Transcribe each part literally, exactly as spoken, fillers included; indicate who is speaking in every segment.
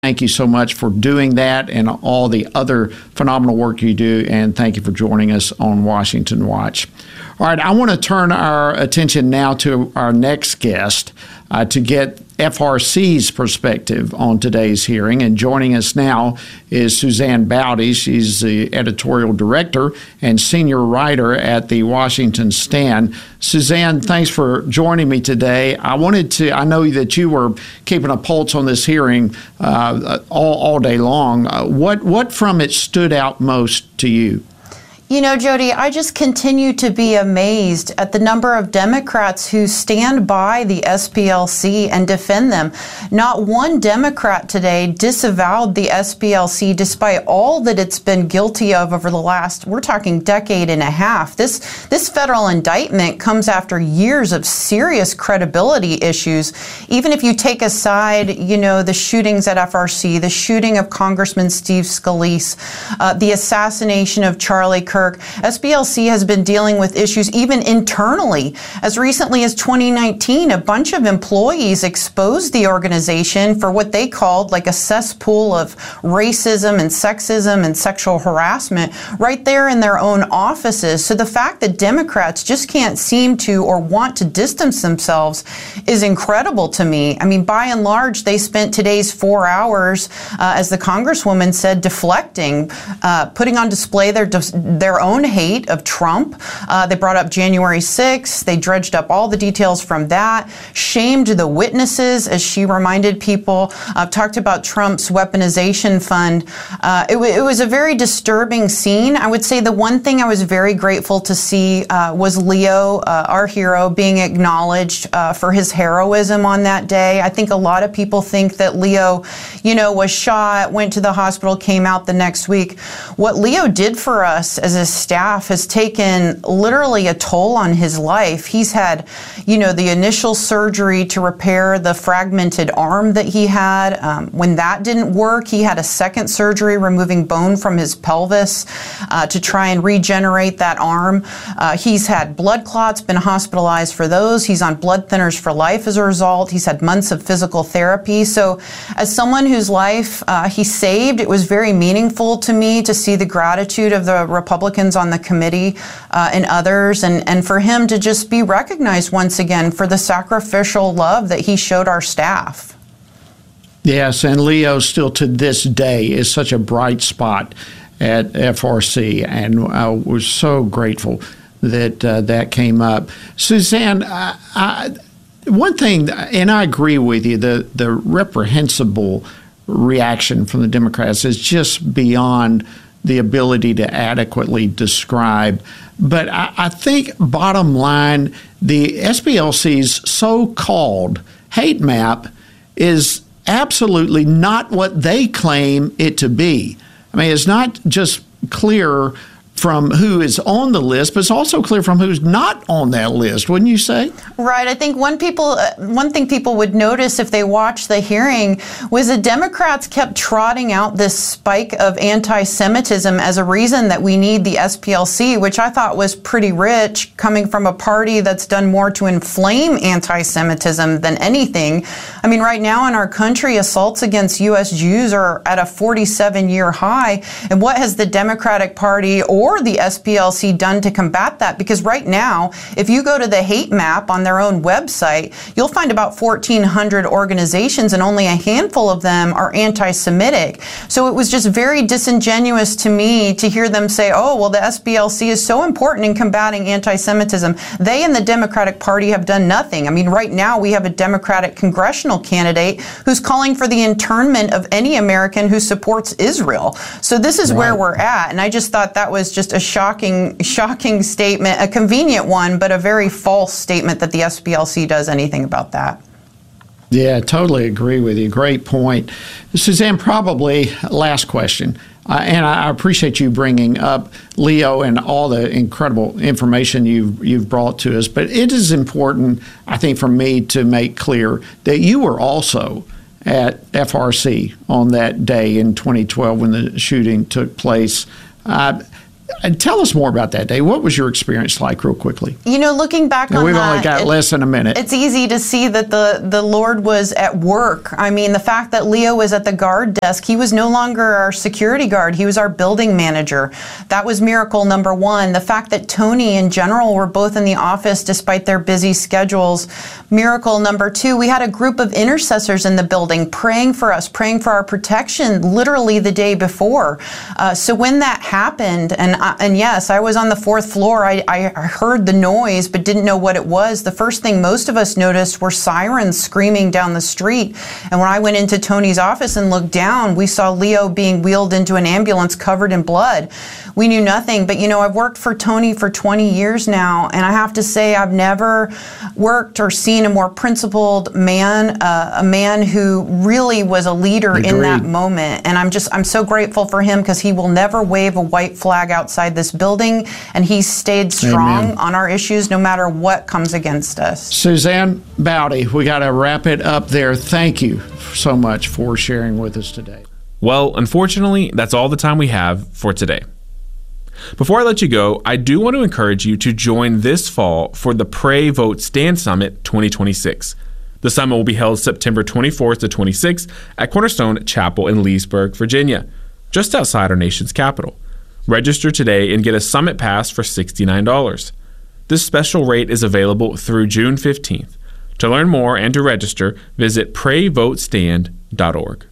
Speaker 1: Thank you so much for doing that and all the other phenomenal work you do, and thank you for joining us on Washington Watch. All right, I want to turn our attention now to our next guest uh, to get F R C's perspective on today's hearing. And joining us now is Suzanne Bowdy. She's the editorial director and senior writer at the Washington Stand. Suzanne, thanks for joining me today. I wanted to, I know that you were keeping a pulse on this hearing uh, all, all day long. Uh, what, what from it stood out most to you?
Speaker 2: You know, Jody, I just continue to be amazed at the number of Democrats who stand by the S P L C and defend them. Not one Democrat today disavowed the S P L C despite all that it's been guilty of over the last, we're talking decade and a half. This, this federal indictment comes after years of serious credibility issues. Even if you take aside, you know, the shootings at F R C, the shooting of Congressman Steve Scalise, uh, the assassination of Charlie Kirk, S P L C has been dealing with issues even internally. As recently as twenty nineteen, a bunch of employees exposed the organization for what they called like a cesspool of racism and sexism and sexual harassment right there in their own offices. So the fact that Democrats just can't seem to or want to distance themselves is incredible to me. I mean, by and large, they spent today's four hours, uh, as the Congresswoman said, deflecting, uh, putting on display their their own hate of Trump. Uh, they brought up January sixth. They dredged up all the details from that, shamed the witnesses, as she reminded people, uh, talked about Trump's weaponization fund. Uh, it, w- it was a very disturbing scene. I would say the one thing I was very grateful to see uh, was Leo, uh, our hero, being acknowledged uh, for his heroism on that day. I think a lot of people think that Leo, you know, was shot, went to the hospital, came out the next week. What Leo did for us as a staff has taken literally a toll on his life. He's had, you know, the initial surgery to repair the fragmented arm that he had. Um, when that didn't work, he had a second surgery removing bone from his pelvis uh, to try and regenerate that arm. Uh, he's had blood clots, been hospitalized for those. He's on blood thinners for life as a result. He's had months of physical therapy. So as someone whose life uh, he saved, it was very meaningful to me to see the gratitude of the Republicans on the committee uh, and others, and, and for him to just be recognized once again for the sacrificial love that he showed our staff.
Speaker 1: Yes, and Leo still to this day is such a bright spot at F R C, and I was so grateful that uh, that came up. Suzanne, I, I, one thing, and I agree with you, the, the reprehensible reaction from the Democrats is just beyond the ability to adequately describe. But I, I think bottom line, the S P L C's so-called hate map is absolutely not what they claim it to be. I mean, it's not just clear from who is on the list, but it's also clear from who's not on that list, wouldn't you say?
Speaker 2: Right. I think one people, uh, one thing people would notice if they watched the hearing was the Democrats kept trotting out this spike of anti-Semitism as a reason that we need the S P L C, which I thought was pretty rich, coming from a party that's done more to inflame anti-Semitism than anything. I mean, right now in our country, assaults against U S Jews are at a forty-seven year high. And what has the Democratic Party or the S P L C done to combat that? Because right now, if you go to the hate map on their own website, you'll find about fourteen hundred organizations, and only a handful of them are anti-Semitic. So it was just very disingenuous to me to hear them say, oh, well, the S P L C is so important in combating anti-Semitism. They and the Democratic Party have done nothing. I mean, right now we have a Democratic congressional candidate who's calling for the internment of any American who supports Israel. So this is right where we're at. And I just thought that was just a shocking, shocking statement, a convenient one, but a very false statement that the S P L C does anything about that.
Speaker 1: Yeah, totally agree with you. Great point. Suzanne, probably last question. Uh, and I appreciate you bringing up Leo and all the incredible information you've, you've brought to us. But it is important, I think, for me to make clear that you were also at F R C on that day in twenty twelve when the shooting took place. Uh, And tell us more about that day. What was your experience like, real quickly?
Speaker 2: You know, looking back
Speaker 1: and
Speaker 2: on
Speaker 1: we've
Speaker 2: that,
Speaker 1: only got
Speaker 2: it,
Speaker 1: less than a minute.
Speaker 2: It's easy to see that the, the Lord was at work. I mean, the fact that Leo was at the guard desk, he was no longer our security guard. He was our building manager. That was miracle number one. The fact that Tony and General were both in the office despite their busy schedules. Miracle number two, we had a group of intercessors in the building praying for us, praying for our protection, literally the day before. Uh, so when that happened, and uh, and yes, I was on the fourth floor. I, I heard the noise, but didn't know what it was. The first thing most of us noticed were sirens screaming down the street. And when I went into Tony's office and looked down, we saw Leo being wheeled into an ambulance covered in blood. We knew nothing, but you know, I've worked for Tony for twenty years now, and I have to say I've never worked or seen a more principled man, uh, a man who really was a leader
Speaker 1: Agreed.
Speaker 2: in that moment. And I'm just, I'm so grateful for him, because he will never wave a white flag outside this building, and he's stayed strong
Speaker 1: Amen.
Speaker 2: on our issues no matter what comes against us.
Speaker 1: Suzanne Bowdy, we got to wrap it up there. Thank you so much for sharing with us today.
Speaker 3: Well, unfortunately, that's all the time we have for today. Before I let you go, I do want to encourage you to join this fall for the Pray, Vote, Stand Summit twenty twenty-six. The summit will be held September twenty-fourth to twenty-sixth at Cornerstone Chapel in Leesburg, Virginia, just outside our nation's capital. Register today and get a summit pass for sixty-nine dollars. This special rate is available through June fifteenth. To learn more and to register, visit pray vote stand dot org.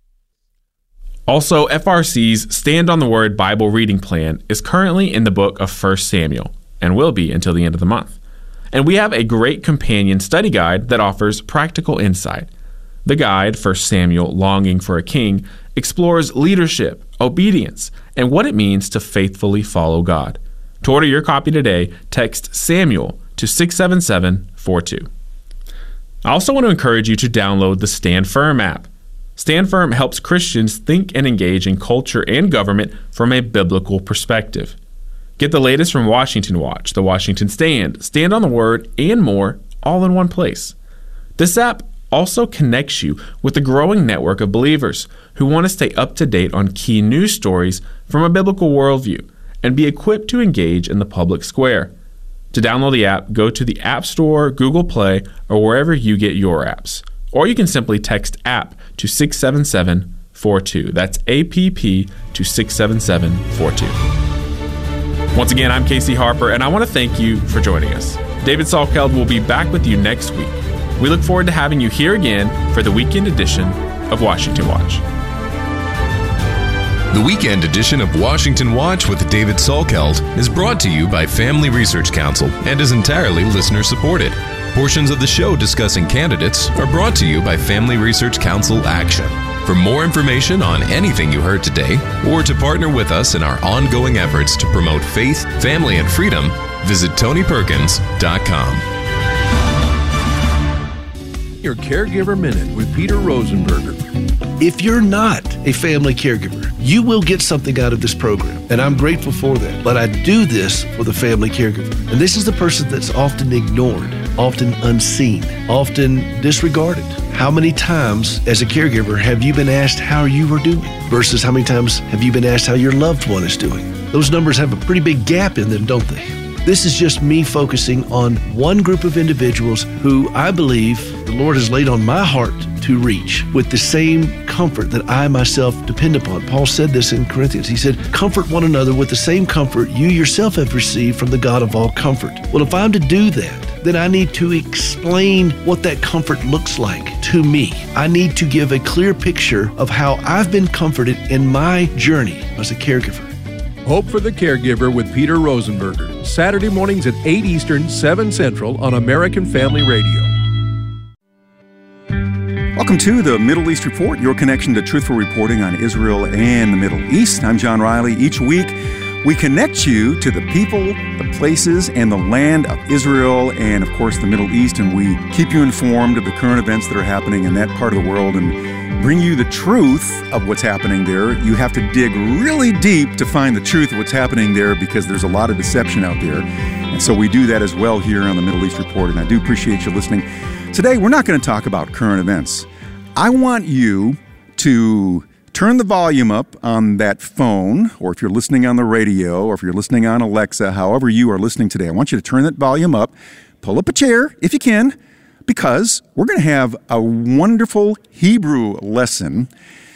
Speaker 3: Also, F R C's Stand on the Word Bible reading plan is currently in the book of First Samuel and will be until the end of the month. And we have a great companion study guide that offers practical insight. The guide, First Samuel Longing for a King, explores leadership, obedience, and what it means to faithfully follow God. To order your copy today, text Samuel to six seven seven four two. I also want to encourage you to download the Stand Firm app. Stand Firm helps Christians think and engage in culture and government from a biblical perspective. Get the latest from Washington Watch, The Washington Stand, Stand on the Word, and more, all in one place. This app also connects you with a growing network of believers who want to stay up to date on key news stories from a biblical worldview and be equipped to engage in the public square. To download the app, go to the App Store, Google Play, or wherever you get your apps. Or you can simply text app to six seven seven four two. That's A P P to six seven seven four two. Once again, I'm Casey Harper, and I want to thank you for joining us. David Salkeld will be back with you next week. We look forward to having you here again for the weekend edition of Washington Watch.
Speaker 4: The weekend edition of Washington Watch with David Salkeld is brought to you by Family Research Council and is entirely listener-supported. Portions of the show discussing candidates are brought to you by Family Research Council Action. For more information on anything you heard today, or to partner with us in our ongoing efforts to promote faith, family, and freedom, visit tony perkins dot com.
Speaker 5: Your Caregiver Minute with Peter Rosenberger.
Speaker 6: If you're not a family caregiver, you will get something out of this program, and I'm grateful for that. But I do this for the family caregiver. And this is the person that's often ignored, often unseen, often disregarded. How many times as a caregiver have you been asked how you are doing versus how many times have you been asked how your loved one is doing? Those numbers have a pretty big gap in them, don't they? This is just me focusing on one group of individuals who I believe the Lord has laid on my heart to reach with the same comfort that I myself depend upon. Paul said this in Corinthians. He said, comfort one another with the same comfort you yourself have received from the God of all comfort. Well, if I'm to do that, then I need to explain what that comfort looks like to me. I need to give a clear picture of how I've been comforted in my journey as a caregiver.
Speaker 5: Hope for the Caregiver with Peter Rosenberger. Saturday mornings at eight Eastern, seven Central on American Family Radio.
Speaker 7: Welcome to the Middle East Report, your connection to truthful reporting on Israel and the Middle East. I'm John Riley. Each week, we connect you to the people, the places, and the land of Israel and, of course, the Middle East, and we keep you informed of the current events that are happening in that part of the world and bring you the truth of what's happening there. You have to dig really deep to find the truth of what's happening there because there's a lot of deception out there. And so we do that as well here on the Middle East Report, and I do appreciate you listening. Today, we're not going to talk about current events. I want you to turn the volume up on that phone, or if you're listening on the radio, or if you're listening on Alexa, however you are listening today, I want you to turn that volume up, pull up a chair if you can, because we're going to have a wonderful Hebrew lesson.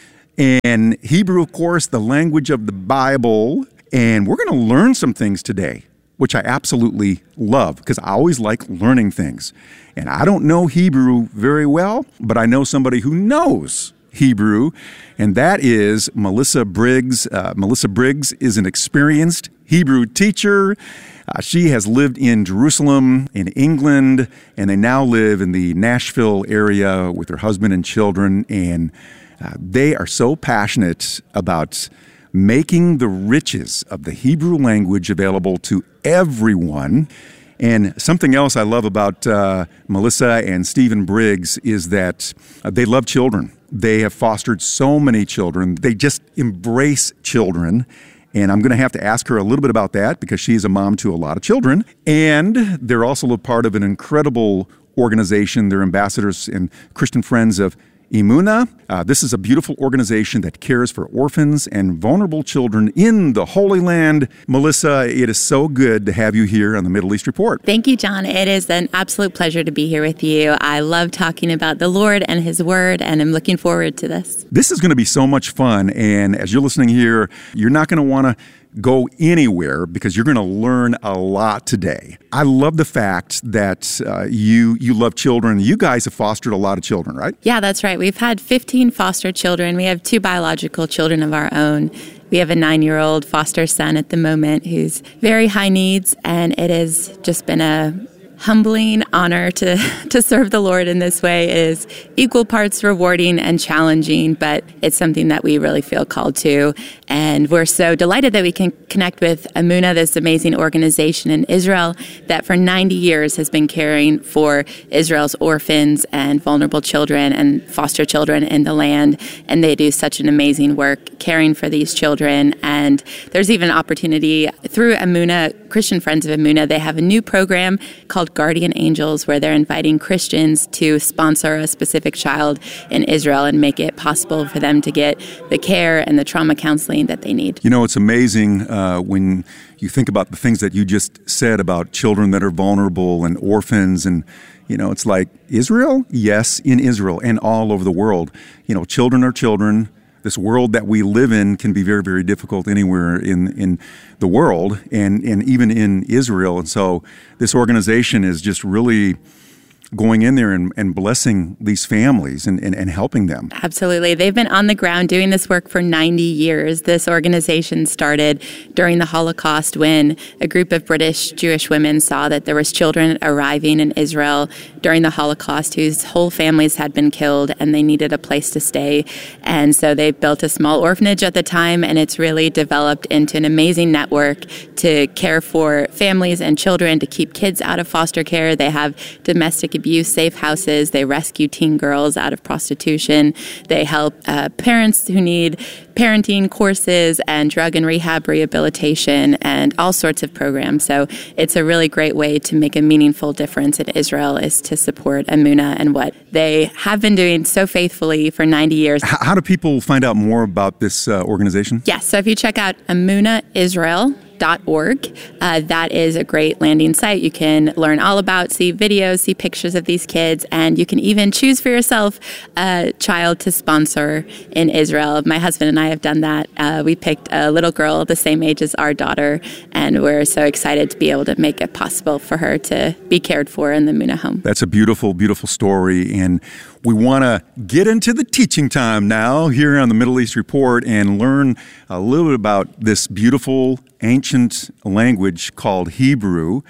Speaker 7: And Hebrew, of course, the language of the Bible, and we're going to learn some things today, which I absolutely love, because I always like learning things. And I don't know Hebrew very well, but I know somebody who knows Hebrew, and that is Melissa Briggs. Uh, Melissa Briggs is an experienced Hebrew teacher. Uh, she has lived in Jerusalem, in England, and they now live in the Nashville area with her husband and children, and uh, they are so passionate about making the riches of the Hebrew language available to everyone. And something else I love about uh, Melissa and Stephen Briggs is that uh, they love children. They have fostered so many children. They just embrace children. And I'm going to have to ask her a little bit about that because she is a mom to a lot of children. And they're also a part of an incredible organization. They're ambassadors and Christian friends of Emunah. Uh, this is a beautiful organization that cares for orphans and vulnerable children in the Holy Land. Melissa, it is so good to have you here on the Middle East Report.
Speaker 8: Thank you, John. It is an absolute pleasure to be here with you. I love talking about the Lord and His Word, and I'm looking forward to this.
Speaker 7: This is going to be so much fun, and as you're listening here, you're not going to want to go anywhere because you're going to learn a lot today. I love the fact that uh, you you love children. You guys have fostered a lot of children, right?
Speaker 8: Yeah, that's right. We've had fifteen foster children. We have two biological children of our own. We have a nine-year-old foster son at the moment who's very high needs, and it has just been a humbling honor to, to serve the Lord in this way. It is equal parts rewarding and challenging, but it's something that we really feel called to. And we're so delighted that we can connect with Emunah, this amazing organization in Israel that for ninety years has been caring for Israel's orphans and vulnerable children and foster children in the land. And they do such an amazing work caring for these children. And there's even an opportunity through Emunah, Christian Friends of Emunah, they have a new program called Guardian Angels, where they're inviting Christians to sponsor a specific child in Israel and make it possible for them to get the care and the trauma counseling that they need.
Speaker 7: You know, it's amazing uh, when you think about the things that you just said about children that are vulnerable and orphans, and you know, it's like Israel? Yes, in Israel and all over the world. You know, children are children. This world that we live in can be very, very difficult anywhere in, in the world and, and even in Israel. And so this organization is just really going in there and, and blessing these families and, and, and helping them.
Speaker 8: Absolutely. They've been on the ground doing this work for ninety years. This organization started during the Holocaust when a group of British Jewish women saw that there was children arriving in Israel during the Holocaust whose whole families had been killed and they needed a place to stay. And so they built a small orphanage at the time, and it's really developed into an amazing network to care for families and children, to keep kids out of foster care. They have domestic abuse safe houses. They rescue teen girls out of prostitution. They help uh, parents who need parenting courses and drug and rehab rehabilitation and all sorts of programs. So it's a really great way to make a meaningful difference in Israel, is to support Emunah and what they have been doing so faithfully for ninety years.
Speaker 7: How do people find out more about this uh, organization?
Speaker 8: Yes, so if you check out emunah israel dot org. Uh, that is a great landing site. You can learn all about, see videos, see pictures of these kids, and you can even choose for yourself a child to sponsor in Israel. My husband and I have done that. Uh, we picked a little girl the same age as our daughter, and we're so excited to be able to make it possible for her to be cared for in the Emunah home.
Speaker 7: That's a beautiful, beautiful story, and we want to get into the teaching time now here on the Middle East Report and learn a little bit about this beautiful ancient language called Hebrew.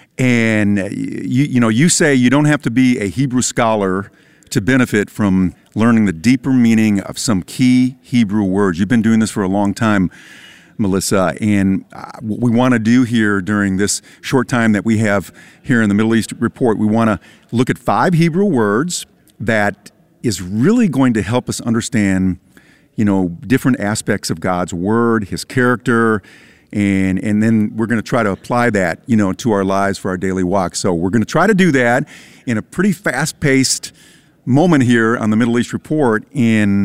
Speaker 7: And you, you know, you say you don't have to be a Hebrew scholar to benefit from learning the deeper meaning of some key Hebrew words. You've been doing this for a long time, Melissa, and what we want to do here during this short time that we have here in the Middle East Report, we want to look at five Hebrew words that is really going to help us understand, you know, different aspects of God's Word, His character, and and then we're going to try to apply that, you know, to our lives for our daily walk. So we're going to try to do that in a pretty fast-paced moment here on the Middle East Report. And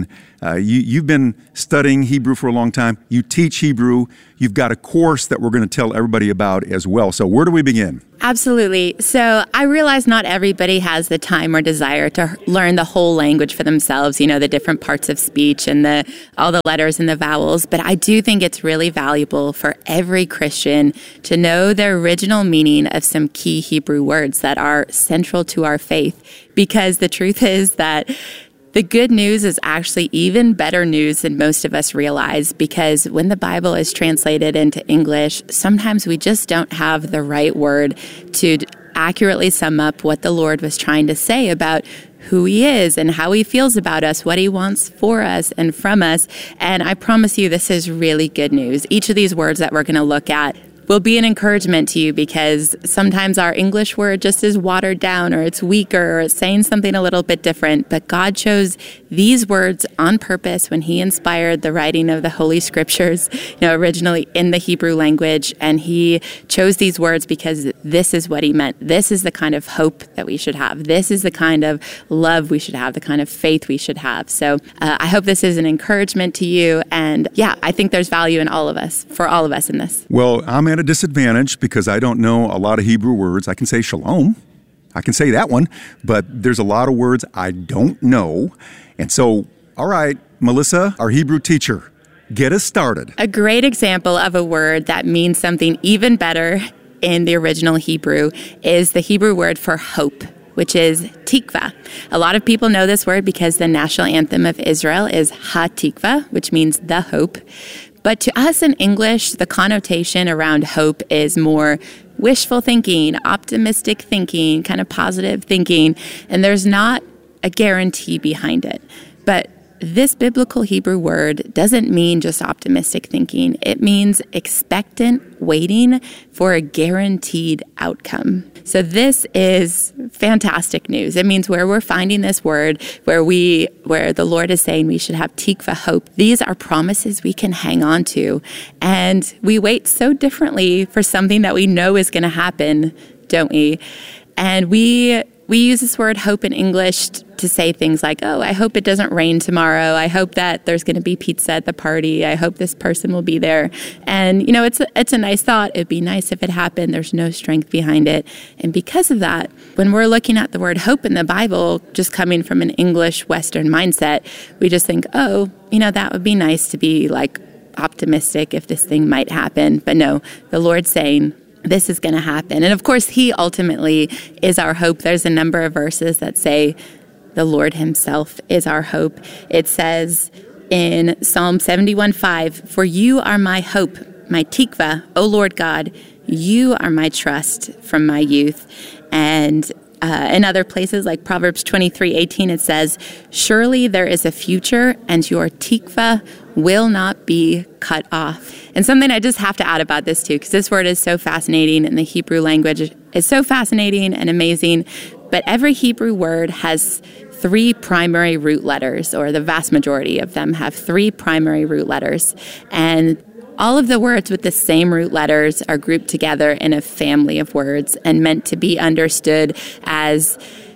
Speaker 7: Uh, you, you've been studying Hebrew for a long time. You teach Hebrew. You've got a course that we're going to tell everybody about as well. So where do we begin?
Speaker 8: Absolutely. So I realize not everybody has the time or desire to learn the whole language for themselves, you know, the different parts of speech and the all the letters and the vowels. But I do think it's really valuable for every Christian to know the original meaning of some key Hebrew words that are central to our faith. Because the truth is that the good news is actually even better news than most of us realize, because when the Bible is translated into English, sometimes we just don't have the right word to accurately sum up what the Lord was trying to say about who he is and how he feels about us, what he wants for us and from us. And I promise you, this is really good news. Each of these words that we're going to look at will be an encouragement to you, because sometimes our English word just is watered down, or it's weaker, or it's saying something a little bit different. But God chose these words on purpose when he inspired the writing of the Holy Scriptures, you know, originally in the Hebrew language. And he chose these words because this is what he meant. This is the kind of hope that we should have. This is the kind of love we should have, the kind of faith we should have. So uh, I hope this is an encouragement to you. And yeah, I think there's value in all of us, for all of us in this.
Speaker 7: Well, I'm at a disadvantage because I don't know a lot of Hebrew words. I can say shalom. I can say that one, but there's a lot of words I don't know. And so, all right, Melissa, our Hebrew teacher, get us started.
Speaker 8: A great example of a word that means something even better in the original Hebrew is the Hebrew word for hope, which is tikva. A lot of people know this word because the national anthem of Israel is Ha-Tikva, which means the hope. But to us in English, the connotation around hope is more wishful thinking, optimistic thinking, kind of positive thinking, and there's not a guarantee behind it. But this biblical Hebrew word doesn't mean just optimistic thinking. It means expectant waiting for a guaranteed outcome. So this is fantastic news. It means where we're finding this word, where we, where the Lord is saying we should have tikva, hope. These are promises we can hang on to. And we wait so differently for something that we know is going to happen, don't we? And we we use this word hope in English to say things like, oh, I hope it doesn't rain tomorrow. I hope that there's going to be pizza at the party. I hope this person will be there. And, you know, it's a, it's a nice thought. It'd be nice if it happened. There's no strength behind it. And because of that, when we're looking at the word hope in the Bible, just coming from an English Western mindset, we just think, oh, you know, that would be nice to be like optimistic if this thing might happen. But no, the Lord's saying, this is going to happen. And of course, he ultimately is our hope. There's a number of verses that say the Lord himself is our hope. It says in Psalm seventy-one five, for you are my hope, my tikva, O Lord God, you are my trust from my youth. And Uh, in other places like Proverbs twenty-three eighteen, it says, surely there is a future and your tikva will not be cut off. And something I just have to add about this too, because this word is so fascinating and the Hebrew language is so fascinating and amazing. But every Hebrew word has three primary root letters, or the vast majority of them have three primary root letters. And all of the words with the same root letters are grouped together in a family of words and meant to be understood as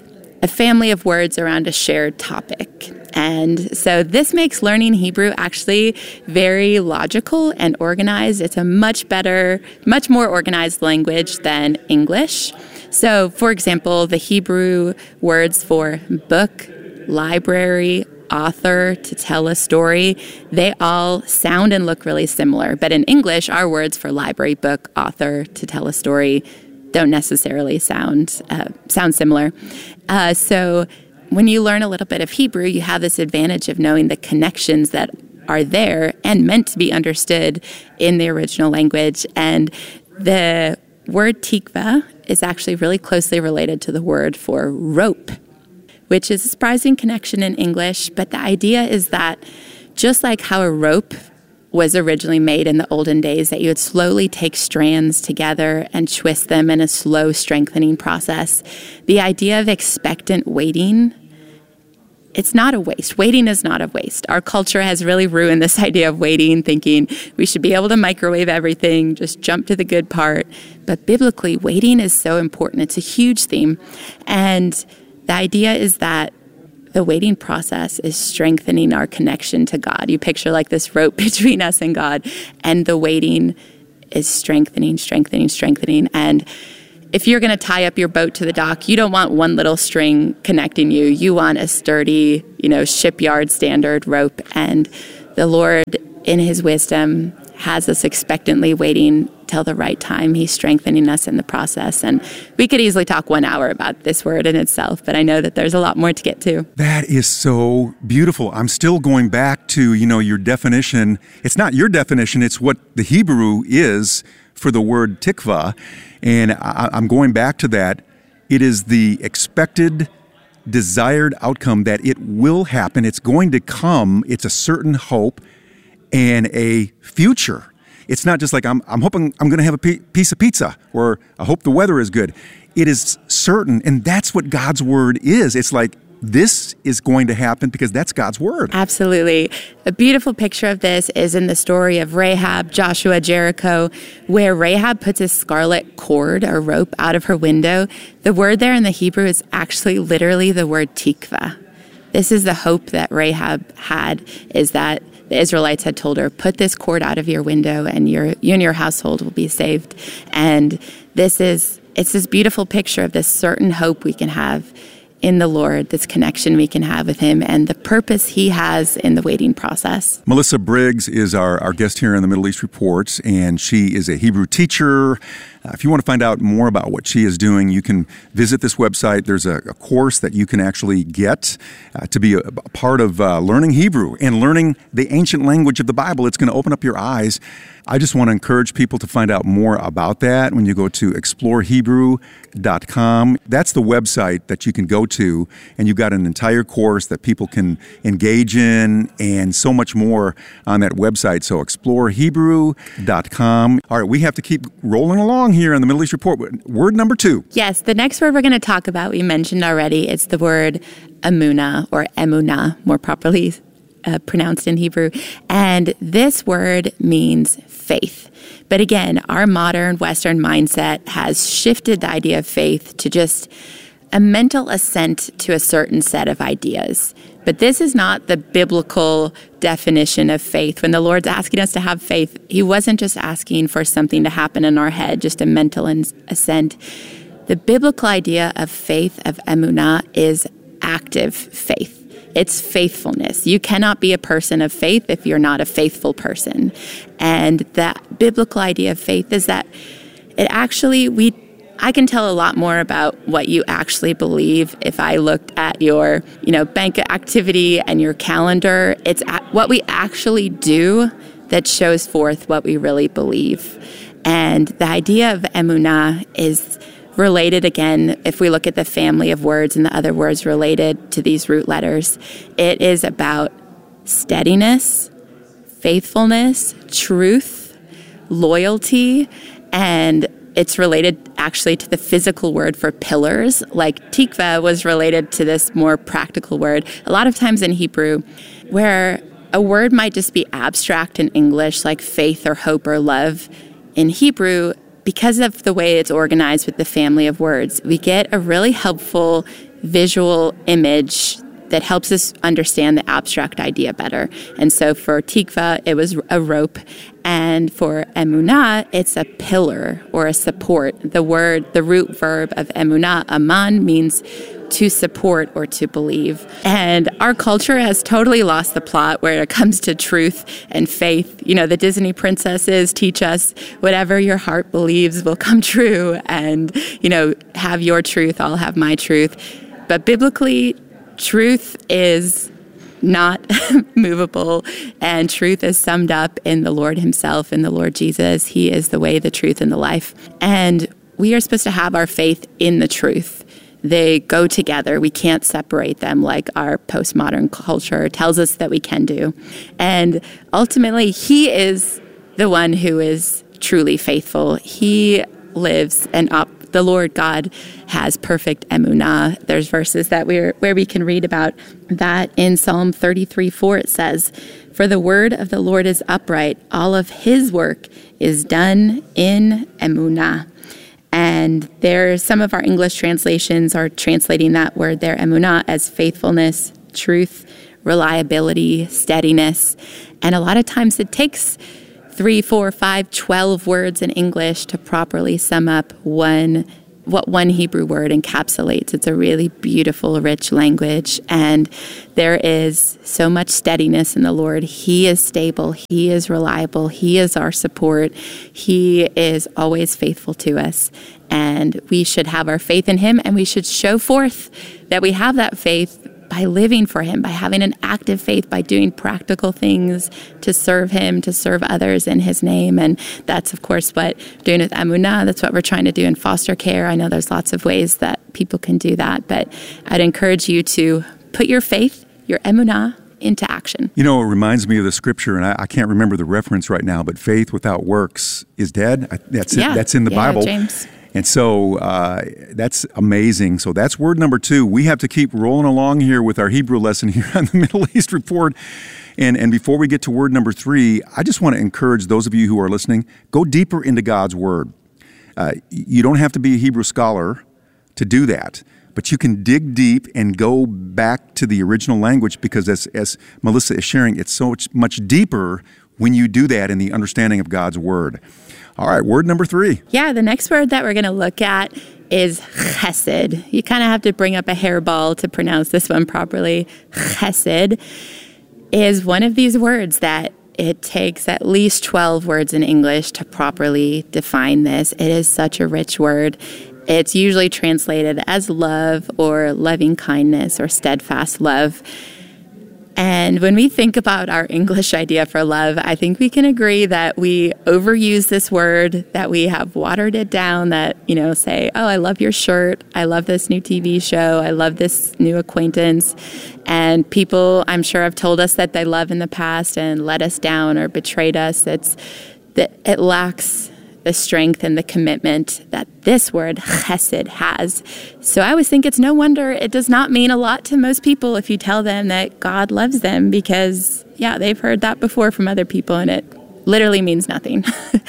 Speaker 8: a family of words around a shared topic. And so this makes learning Hebrew actually very logical and organized. It's a much better, much more organized language than English. So, for example, the Hebrew words for book, library, author, to tell a story, they all sound and look really similar. But in English, our words for library, book, author, to tell a story don't necessarily sound uh, sound similar. Uh, so when you learn a little bit of Hebrew, you have this advantage of knowing the connections that are there and meant to be understood in the original language. And the word tikva is actually really closely related to the word for rope, which is a surprising connection in English. But the idea is that just like how a rope was originally made in the olden days, that you would slowly take strands together and twist them in a slow strengthening process, the idea of expectant waiting, it's not a waste. Waiting is not a waste. Our culture has really ruined this idea of waiting, thinking we should be able to microwave everything, just jump to the good part. But biblically, waiting is so important. It's a huge theme. And the idea is that the waiting process is strengthening our connection to God. You picture like this rope between us and God, and the waiting is strengthening, strengthening, strengthening. And if you're going to tie up your boat to the dock, you don't want one little string connecting you. You want a sturdy, you know, shipyard standard rope. And the Lord, in his wisdom, has us expectantly waiting till the right time. He's strengthening us in the process. And we could easily talk one hour about this word in itself, but I know that there's a lot more to get to.
Speaker 7: That is so beautiful. I'm still going back to, you know, your definition. It's not your definition, it's what the Hebrew is for the word tikva. And I, I'm going back to that. It is the expected, desired outcome that it will happen. It's going to come. It's a certain hope and a future. It's not just like I'm I'm hoping I'm going to have a p- piece of pizza, or I hope the weather is good. It is certain, and that's what God's word is. It's like this is going to happen because that's God's word.
Speaker 8: Absolutely. A beautiful picture of this is in the story of Rahab, Joshua, Jericho, where Rahab puts a scarlet cord or rope out of her window. The word there in the Hebrew is actually literally the word tikva. This is the hope that Rahab had, is that the Israelites had told her, put this cord out of your window and your, you and your household will be saved. And this is, it's this beautiful picture of this certain hope we can have in the Lord, this connection we can have with him, and the purpose he has in the waiting process.
Speaker 7: Melissa Briggs is our, our guest here in the Middle East Reports, and she is a Hebrew teacher. Uh, if you want to find out more about what she is doing, you can visit this website. There's a, a course that you can actually get uh, to be a, a part of uh, learning Hebrew and learning the ancient language of the Bible. It's going to open up your eyes. I just want to encourage people to find out more about that when you go to explore hebrew dot com. That's the website that you can go to, and you've got an entire course that people can engage in and so much more on that website. So explore hebrew dot com. All right, we have to keep rolling along here in the Middle East Report. Word number two.
Speaker 8: Yes, the next word we're going to talk about, we mentioned already, it's the word emunah, or emunah, more properly Uh, pronounced in Hebrew. And this word means faith. But again, our modern Western mindset has shifted the idea of faith to just a mental assent to a certain set of ideas. But this is not the biblical definition of faith. When the Lord's asking us to have faith, he wasn't just asking for something to happen in our head, just a mental assent. The biblical idea of faith, of emunah, is active faith. It's faithfulness. You cannot be a person of faith if you're not a faithful person. And that biblical idea of faith is that it actually, we, I can tell a lot more about what you actually believe if I looked at your, you know, bank activity and your calendar. It's what we actually do that shows forth what we really believe. And the idea of emunah is related, again, if we look at the family of words and the other words related to these root letters, it is about steadiness, faithfulness, truth, loyalty, and it's related actually to the physical word for pillars. Like tikva was related to this more practical word. A lot of times in Hebrew, where a word might just be abstract in English, like faith or hope or love, in Hebrew, because of the way it's organized with the family of words, we get a really helpful visual image that helps us understand the abstract idea better. And so for tikva, it was a rope. And for emunah, it's a pillar or a support. The word, the root verb of emunah, aman, means to support or to believe. And our culture has totally lost the plot where it comes to truth and faith. You know, the Disney princesses teach us whatever your heart believes will come true, and, you know, have your truth, I'll have my truth. But biblically, truth is not movable, and truth is summed up in the Lord himself, in the Lord Jesus. He is the way, the truth, and the life. And we are supposed to have our faith in the truth. They go together. We can't separate them like our postmodern culture tells us that we can do. And ultimately, he is the one who is truly faithful. He lives and up. The Lord God has perfect emunah. There's verses that we're where we can read about that in Psalm thirty-three four. It says, "For the word of the Lord is upright; all of his work is done in emunah." And there, some of our English translations are translating that word there, emunah, as faithfulness, truth, reliability, steadiness. And a lot of times it takes three, four, five, twelve words in English to properly sum up one what one Hebrew word encapsulates. It's a really beautiful, rich language, and there is so much steadiness in the Lord. He is stable. He is reliable. He is our support. He is always faithful to us, and we should have our faith in Him, and we should show forth that we have that faith by living for Him, by having an active faith, by doing practical things to serve Him, to serve others in His name. And that's, of course, what we're doing with Emunah. That's what we're trying to do in foster care. I know there's lots of ways that people can do that, but I'd encourage you to put your faith, your Emunah, into action.
Speaker 7: You know, it reminds me of the scripture, and I, I can't remember the reference right now, but faith without works is dead. I, that's
Speaker 8: yeah.
Speaker 7: it, that's in the
Speaker 8: yeah,
Speaker 7: Bible.
Speaker 8: James.
Speaker 7: And so uh, that's amazing. So that's word number two. We have to keep rolling along here with our Hebrew lesson here on the Middle East Report. And, and before we get to word number three, I just want to encourage those of you who are listening, go deeper into God's Word. Uh, you don't have to be a Hebrew scholar to do that, but you can dig deep and go back to the original language, because as, as Melissa is sharing, it's so much, much deeper when you do that in the understanding of God's Word. All right, word number three.
Speaker 8: Yeah, the next word that we're going to look at is chesed. You kind of have to bring up a hairball to pronounce this one properly. Chesed is one of these words that it takes at least twelve words in English to properly define this. It is such a rich word. It's usually translated as love or loving kindness or steadfast love. And when we think about our English idea for love, I think we can agree that we overuse this word, that we have watered it down, that, you know, say, oh, I love your shirt. I love this new T V show. I love this new acquaintance. And people, I'm sure, have told us that they love in the past and let us down or betrayed us. It's that it lacks the strength and the commitment that this word chesed has. So I always think it's no wonder it does not mean a lot to most people if you tell them that God loves them, because, yeah, they've heard that before from other people and it literally means nothing.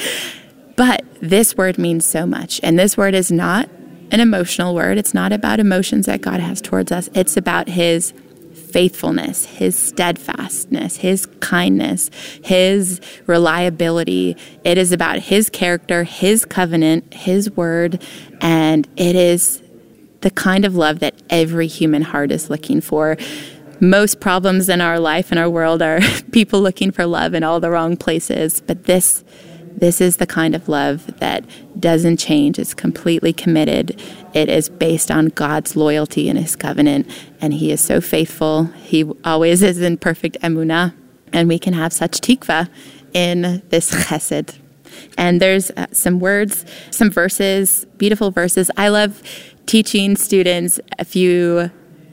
Speaker 8: But this word means so much. And this word is not an emotional word. It's not about emotions that God has towards us. It's about His faithfulness, His steadfastness, His kindness, His reliability. It is about His character, His covenant, His word, and it is the kind of love that every human heart is looking for. Most problems in our life and our world are people looking for love in all the wrong places, but this This is the kind of love that doesn't change. It's completely committed. It is based on God's loyalty and His covenant, and He is so faithful. He always is in perfect emunah, and we can have such tikva in this chesed. And there's uh, some words, some verses, beautiful verses. I love teaching students a few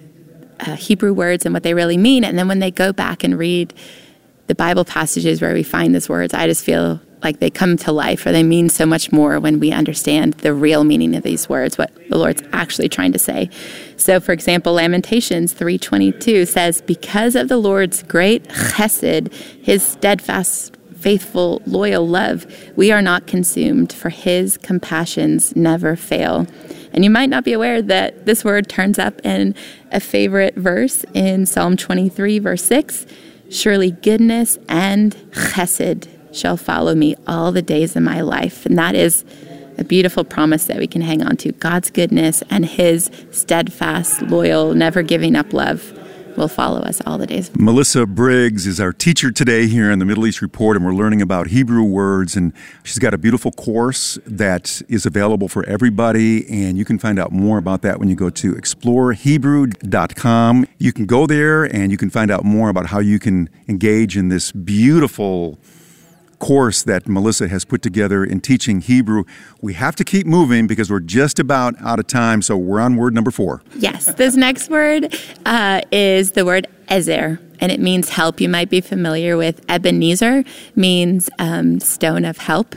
Speaker 8: uh, Hebrew words and what they really mean, and then when they go back and read the Bible passages where we find these words, I just feel like they come to life, or they mean so much more when we understand the real meaning of these words, what the Lord's actually trying to say. So, for example, Lamentations three twenty-two says, because of the Lord's great chesed, His steadfast, faithful, loyal love, we are not consumed, for His compassions never fail. And you might not be aware that this word turns up in a favorite verse in Psalm twenty-three, verse six. Surely goodness and chesed shall follow me all the days of my life. And that is a beautiful promise that we can hang on to. God's goodness and His steadfast, loyal, never giving up love will follow us all the days.
Speaker 7: Melissa Briggs is our teacher today here in the Middle East Report, and we're learning about Hebrew words. And she's got a beautiful course that is available for everybody, and you can find out more about that when you go to explore hebrew dot com. You can go there and you can find out more about how you can engage in this beautiful course that Melissa has put together in teaching Hebrew. We have to keep moving because we're just about out of time, so we're on word number four.
Speaker 8: Yes, this next word uh, is the word ezer, and it means help. You might be familiar with Ebenezer, means um, stone of help,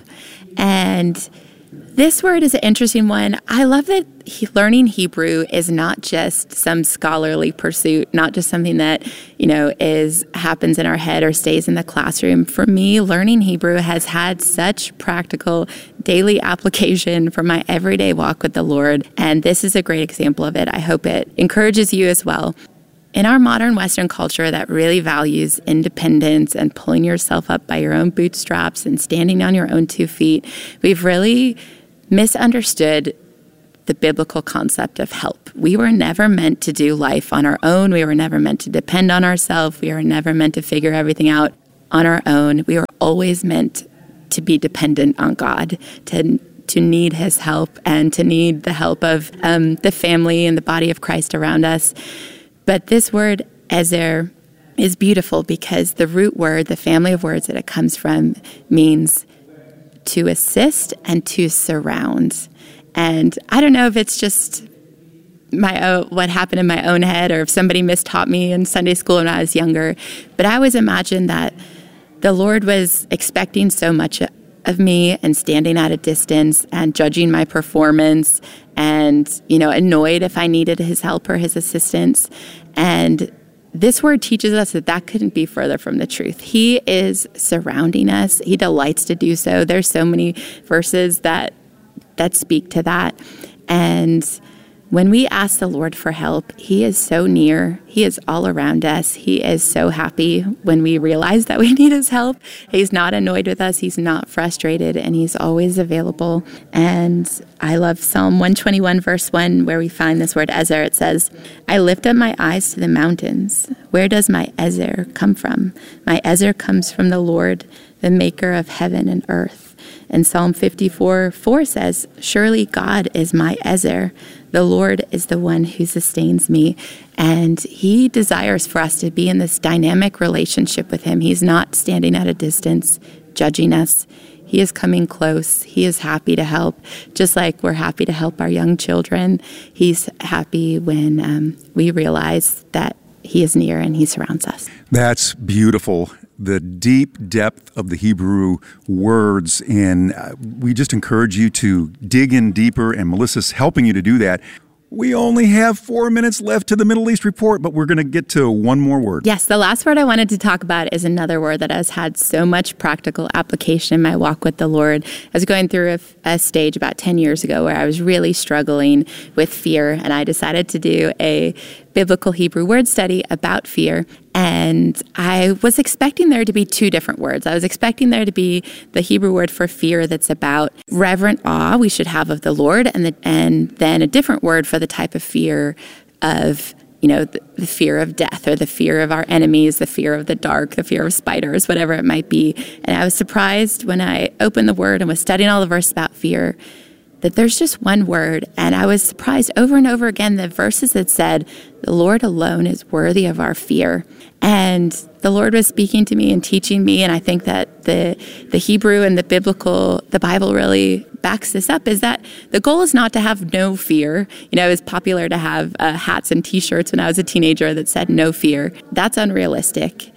Speaker 8: and this word is an interesting one. I love that he, learning Hebrew is not just some scholarly pursuit, not just something that, you know, is happens in our head or stays in the classroom. For me, learning Hebrew has had such practical daily application for my everyday walk with the Lord, and this is a great example of it. I hope it encourages you as well. in our modern Western culture that really values independence and pulling yourself up by your own bootstraps and standing on your own two feet, we've really misunderstood the biblical concept of help. We were never meant to do life on our own. We were never meant to depend on ourselves. We were never meant to figure everything out on our own. We were always meant to be dependent on God, to to need his help and to need the help of um, the family and the body of Christ around us. But this word, ezer, is beautiful because the root word, the family of words that it comes from, means to assist and to surround. And I don't know if it's just my own, what happened in my own head or if somebody mistaught me in Sunday school when I was younger, but I always imagined that the Lord was expecting so much of me and standing at a distance and judging my performance and, you know, annoyed if I needed his help or his assistance. And this word teaches us that that couldn't be further from the truth. He is surrounding us. He delights to do so. There's so many verses that that speak to that. And when we ask the Lord for help, he is so near. He is all around us. He is so happy when we realize that we need his help. He's not annoyed with us. He's not frustrated, and he's always available. And I love Psalm one twenty-one, verse one, where we find this word ezer. It says, I lift up my eyes to the mountains. Where does my ezer come from? My ezer comes from the Lord, the maker of heaven and earth. And Psalm fifty-four, four says, surely God is my ezer. The Lord is the one who sustains me. And he desires for us to be in this dynamic relationship with him. He's not standing at a distance, judging us. He is coming close. He is happy to help, just like we're happy to help our young children. He's happy when um, we realize that he is near and he surrounds us.
Speaker 7: That's beautiful. The deep depth of the Hebrew words, and uh, we just encourage you to dig in deeper, and Melissa's helping you to do that. We only have four minutes left to the Middle East report, but we're going to get to one more word.
Speaker 8: Yes, the last word I wanted to talk about is another word that has had so much practical application in my walk with the Lord. I was going through a, a stage about ten years ago where I was really struggling with fear, and I decided to do a biblical Hebrew word study about fear. And I was expecting there to be two different words. I was expecting there to be the Hebrew word for fear that's about reverent awe we should have of the Lord, and the, and then a different word for the type of fear of, you know, the, the fear of death or the fear of our enemies, the fear of the dark, the fear of spiders, whatever it might be. And I was surprised when I opened the word and was studying all the verses about fear that there's just one word. And I was surprised over and over again, the verses that said, the Lord alone is worthy of our fear. And the Lord was speaking to me and teaching me. And I think that the the Hebrew and the biblical, the Bible really backs this up, is that the goal is not to have no fear. You know, it was popular to have uh, hats and T-shirts when I was a teenager that said no fear. That's unrealistic.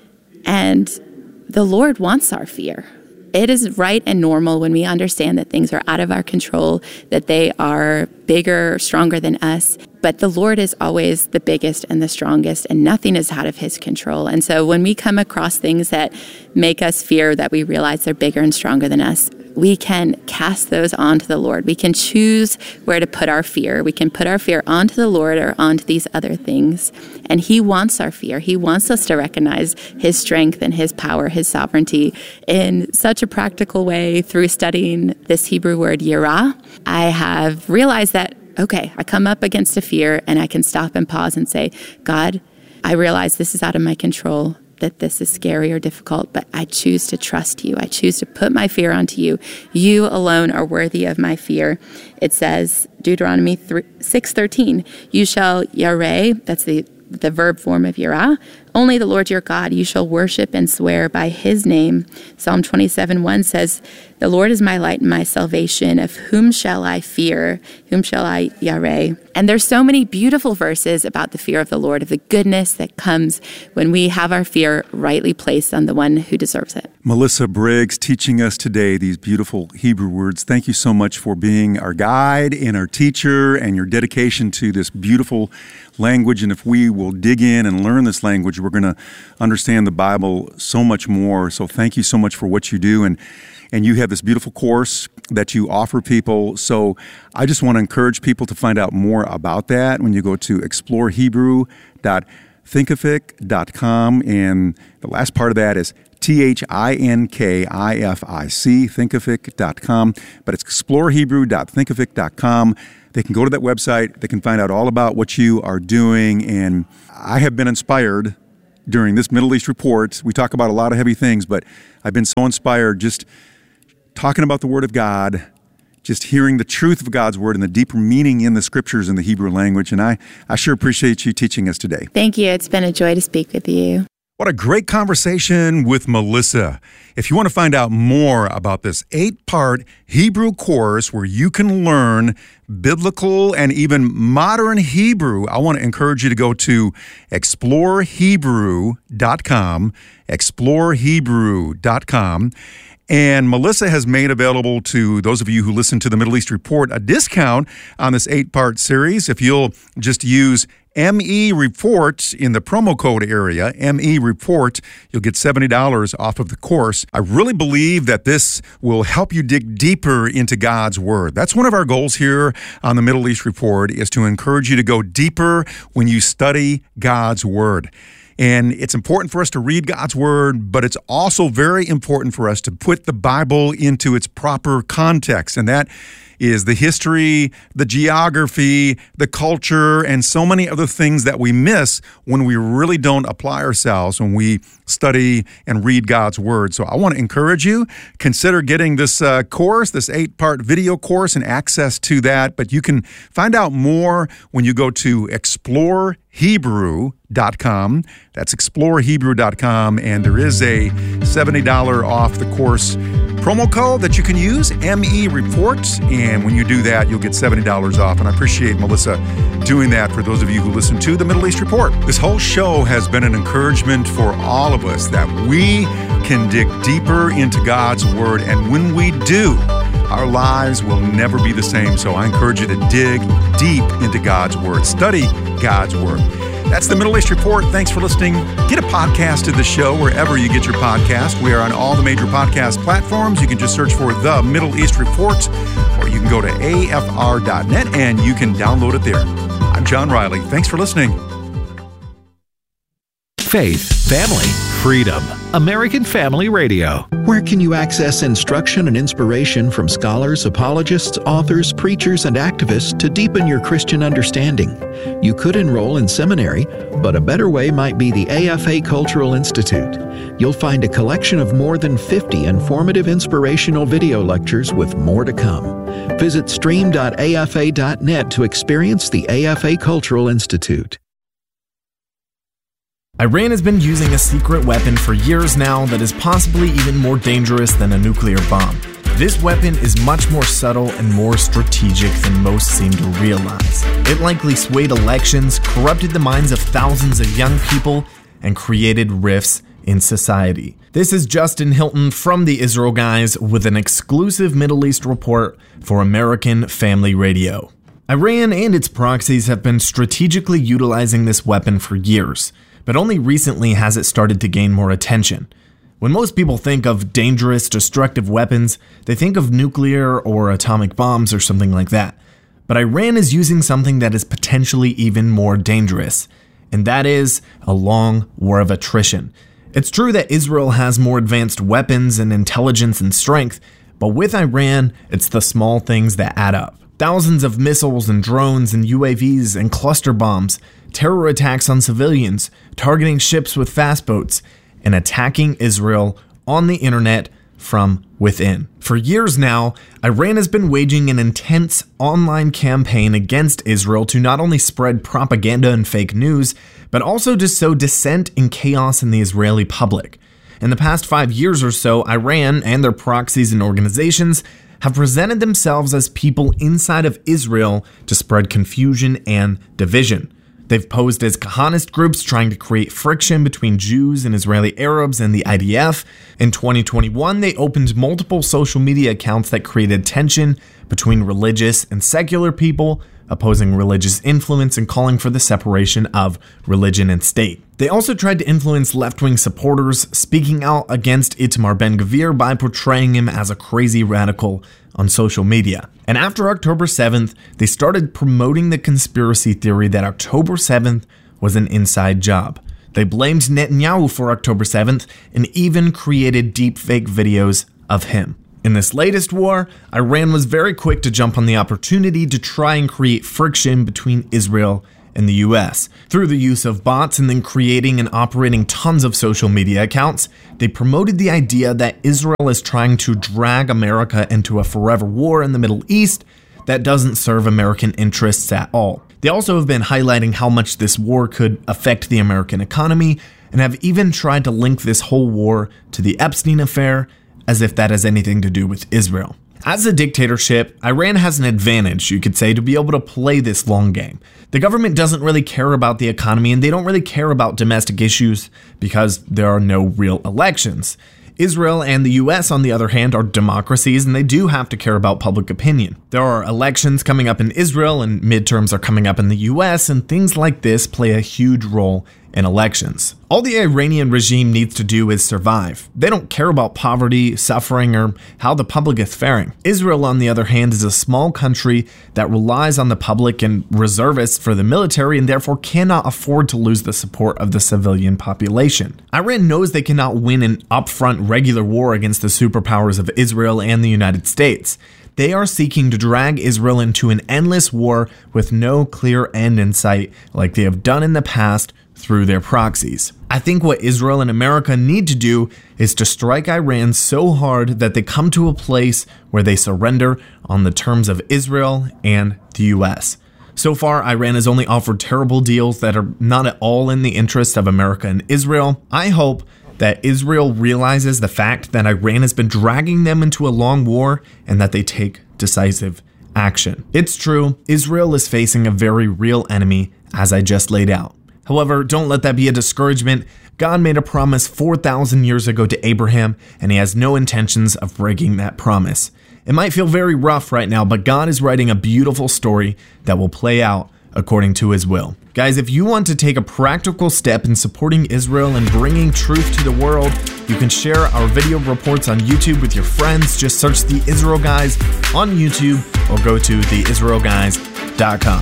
Speaker 8: And the Lord wants our fear. It is right and normal when we understand that things are out of our control, that they are bigger, stronger than us. But the Lord is always the biggest and the strongest, and nothing is out of his control. And so when we come across things that make us fear that we realize they're bigger and stronger than us, we can cast those onto the Lord. We can choose where to put our fear. We can put our fear onto the Lord or onto these other things. And he wants our fear. He wants us to recognize his strength and his power, his sovereignty in such a practical way through studying this Hebrew word yirah. I have realized that, okay, I come up against a fear and I can stop and pause and say, God, I realize this is out of my control, that this is scary or difficult, but I choose to trust you. I choose to put my fear onto you. You alone are worthy of my fear. It says, Deuteronomy six thirteen, you shall yareh, that's the, the verb form of yirah, only the Lord your God you shall worship and swear by his name. Psalm twenty-seven one says, the Lord is my light and my salvation. Of whom shall I fear? Whom shall I yareh? And there's so many beautiful verses about the fear of the Lord, of the goodness that comes when we have our fear rightly placed on the one who deserves it.
Speaker 7: Melissa Briggs teaching us today these beautiful Hebrew words. Thank you so much for being our guide and our teacher and your dedication to this beautiful language. And if we will dig in and learn this language, we're going to understand the Bible so much more. So thank you so much for what you do. And And you have this beautiful course that you offer people. So I just want to encourage people to find out more about that when you go to explore hebrew dot thinkific dot com, and the last part of that is T H I N K I F I C, thinkific dot com, but it's explore hebrew dot thinkific dot com. They can go to that website. They can find out all about what you are doing, and I have been inspired during this Middle East report. We talk about a lot of heavy things, but I've been so inspired just talking about the Word of God, just hearing the truth of God's Word and the deeper meaning in the Scriptures in the Hebrew language. And I, I sure appreciate you teaching us today.
Speaker 8: Thank you. It's been a joy to speak with you.
Speaker 7: What a great conversation with Melissa. If you want to find out more about this eight-part Hebrew course where you can learn biblical and even modern Hebrew, I want to encourage you to go to explore hebrew dot com, explore hebrew dot com. And Melissa has made available to those of you who listen to the Middle East Report a discount on this eight-part series. If you'll just use M E Report in the promo code area, M E Report, you'll get seventy dollars off of the course. I really believe that this will help you dig deeper into God's Word. That's one of our goals here on the Middle East Report, is to encourage you to go deeper when you study God's Word. And it's important for us to read God's Word, but it's also very important for us to put the Bible into its proper context. And that is the history, the geography, the culture, and so many other things that we miss when we really don't apply ourselves when we study and read God's Word. So I want to encourage you, consider getting this uh, course, this eight-part video course, and access to that. But you can find out more when you go to explore hebrew dot com. That's explore hebrew dot com, and there is a seventy dollars off the course promo code that you can use, M E Report, and when you do that, you'll get seventy dollars off, and I appreciate Melissa doing that for those of you who listen to the Middle East Report. This whole show has been an encouragement for all of us that we can dig deeper into God's Word, and when we do, our lives will never be the same. So I encourage you to dig deep into God's Word. Study God's Word. That's the Middle East Report. Thanks for listening. Get a podcast of the show wherever you get your podcast. We are on all the major podcast platforms. You can just search for The Middle East Report, or you can go to A F R dot net and you can download it there. I'm John Riley. Thanks for listening.
Speaker 9: Faith, family, freedom. American Family Radio. Where can you access instruction and inspiration from scholars, apologists, authors, preachers, and activists to deepen your Christian understanding? You could enroll in seminary, but a better way might be the A F A Cultural Institute. You'll find a collection of more than fifty informative inspirational video lectures with more to come. Visit stream dot A F A dot net to experience the A F A Cultural Institute.
Speaker 3: Iran has been using a secret weapon for years now that is possibly even more dangerous than a nuclear bomb. This weapon is much more subtle and more strategic than most seem to realize. It likely swayed elections, corrupted the minds of thousands of young people, and created rifts in society. This is Justin Hilton from the Israel Guys with an exclusive Middle East report for American Family Radio. Iran and its proxies have been strategically utilizing this weapon for years, but only recently has it started to gain more attention. When most people think of dangerous, destructive weapons, they think of nuclear or atomic bombs or something like that. But Iran is using something that is potentially even more dangerous, and that is a long war of attrition. It's true that Israel has more advanced weapons and intelligence and strength, but with Iran, it's the small things that add up. Thousands of missiles and drones and U A Vs and cluster bombs, terror attacks on civilians, targeting ships with fast boats, and attacking Israel on the internet from within. For years now, Iran has been waging an intense online campaign against Israel to not only spread propaganda and fake news, but also to sow dissent and chaos in the Israeli public. In the past five years or so, Iran and their proxies and organizations have presented themselves as people inside of Israel to spread confusion and division. They've posed as Kahanist groups trying to create friction between Jews and Israeli Arabs and the I D F. In twenty twenty-one, they opened multiple social media accounts that created tension between religious and secular people, opposing religious influence and calling for the separation of religion and state. They also tried to influence left-wing supporters, speaking out against Itamar Ben-Gvir by portraying him as a crazy radical on social media. And after October seventh, they started promoting the conspiracy theory that October seventh was an inside job. They blamed Netanyahu for October seventh and even created deepfake videos of him. In this latest war, Iran was very quick to jump on the opportunity to try and create friction between Israel and the U S. Through the use of bots and then creating and operating tons of social media accounts, they promoted the idea that Israel is trying to drag America into a forever war in the Middle East that doesn't serve American interests at all. They also have been highlighting how much this war could affect the American economy and have even tried to link this whole war to the Epstein affair, as if that has anything to do with Israel. As a dictatorship, Iran has an advantage, you could say, to be able to play this long game. The government doesn't really care about the economy and they don't really care about domestic issues because there are no real elections. Israel and the U S, on the other hand, are democracies and they do have to care about public opinion. There are elections coming up in Israel and midterms are coming up in the U S, and things like this play a huge role in elections. All the Iranian regime needs to do is survive. They don't care about poverty, suffering, or how the public is faring. Israel, on the other hand, is a small country that relies on the public and reservists for the military and therefore cannot afford to lose the support of the civilian population. Iran knows they cannot win an upfront regular war against the superpowers of Israel and the United States. They are seeking to drag Israel into an endless war with no clear end in sight, like they have done in the past through their proxies. I think what Israel and America need to do is to strike Iran so hard that they come to a place where they surrender on the terms of Israel and the U S. So far, Iran has only offered terrible deals that are not at all in the interest of America and Israel. I hope that Israel realizes the fact that Iran has been dragging them into a long war and that they take decisive action. It's true, Israel is facing a very real enemy, as I just laid out. However, don't let that be a discouragement. God made a promise four thousand years ago to Abraham, and he has no intentions of breaking that promise. It might feel very rough right now, but God is writing a beautiful story that will play out according to his will. Guys, if you want to take a practical step in supporting Israel and bringing truth to the world, you can share our video reports on YouTube with your friends. Just search The Israel Guys on YouTube or go to the israel guys dot com.